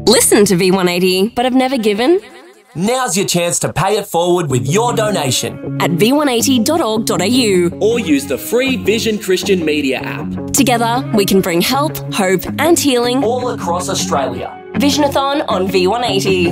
Listen to V180 but have never given? Now's your chance to pay it forward with your donation At v180.org.au. or use the free Vision Christian Media app. Together, we can bring help, hope and healing All across Australia. Visionathon on V180.